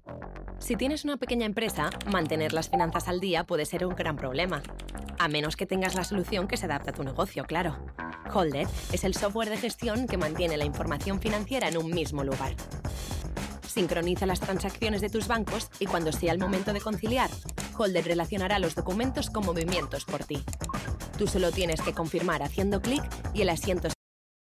Si tienes una pequeña empresa, mantener las finanzas al día puede ser un gran problema. A menos que tengas la solución que se adapte a tu negocio, claro. Holded es el software de gestión que mantiene la información financiera en un mismo lugar. Sincroniza las transacciones de tus bancos y cuando sea el momento de conciliar, Holded relacionará los documentos con movimientos por ti. Tú solo tienes que confirmar haciendo clic y el asiento